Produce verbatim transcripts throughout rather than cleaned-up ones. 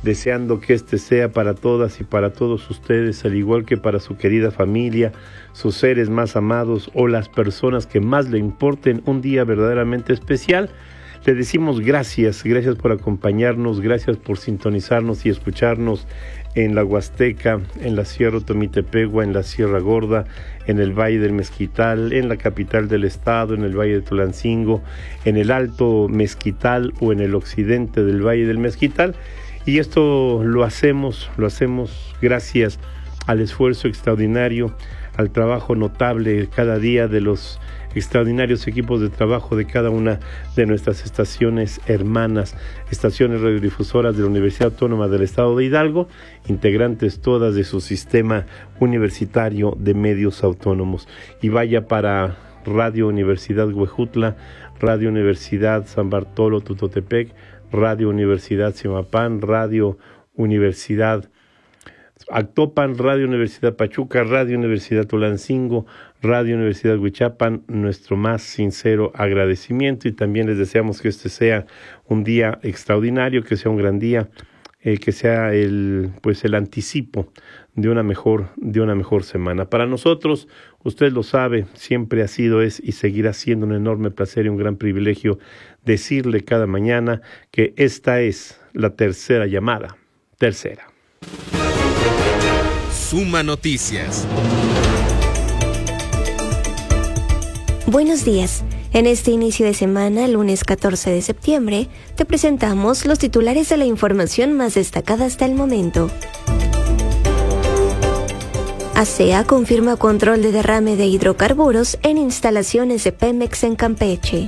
deseando que este sea para todas y para todos ustedes, al igual que para su querida familia, sus seres más amados o las personas que más le importen, un día verdaderamente especial. Le decimos gracias, gracias por acompañarnos, gracias por sintonizarnos y escucharnos en la Huasteca, en la Sierra Otomitepegua, en la Sierra Gorda, en el Valle del Mezquital, en la capital del estado, en el Valle de Tulancingo, en el Alto Mezquital o en el occidente del Valle del Mezquital. Y esto lo hacemos, lo hacemos gracias al esfuerzo extraordinario, al trabajo notable cada día de los extraordinarios equipos de trabajo de cada una de nuestras estaciones hermanas, estaciones radiodifusoras de la Universidad Autónoma del Estado de Hidalgo, integrantes todas de su sistema universitario de medios autónomos. Y vaya para Radio Universidad Huejutla, Radio Universidad San Bartolo Tutotepec, Radio Universidad Simapán, Radio Universidad Actopan, Radio Universidad Pachuca, Radio Universidad Tulancingo, Radio Universidad Huichapan, nuestro más sincero agradecimiento, y también les deseamos que este sea un día extraordinario, que sea un gran día, eh, que sea el pues el anticipo de una mejor de una mejor semana. Para nosotros, usted lo sabe, siempre ha sido, es y seguirá siendo un enorme placer y un gran privilegio decirle cada mañana que esta es la tercera llamada, tercera. Suma Noticias. Buenos días. En este inicio de semana, lunes catorce de septiembre, te presentamos los titulares de la información más destacada hasta el momento. ASEA confirma control de derrame de hidrocarburos en instalaciones de Pemex en Campeche.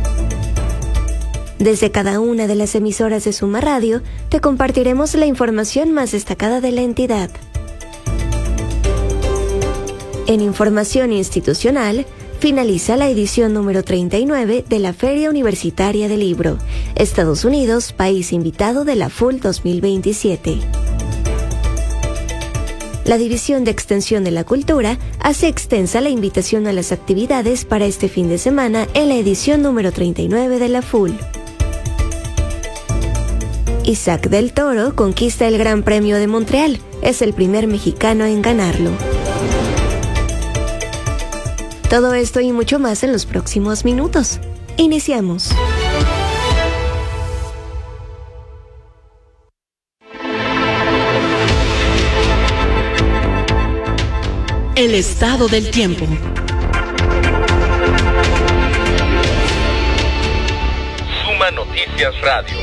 Desde cada una de las emisoras de Suma Radio, te compartiremos la información más destacada de la entidad. En información institucional, finaliza la edición número treinta y nueve de la Feria Universitaria del Libro, Estados Unidos, país invitado de la F U L dos mil veintisiete. La División de Extensión de la Cultura hace extensa la invitación a las actividades para este fin de semana en la edición número treinta y nueve de la F U L. Isaac del Toro conquista el Gran Premio de Montreal, es el primer mexicano en ganarlo. Todo esto y mucho más en los próximos minutos. Iniciamos. El estado del tiempo. Suma Noticias Radio.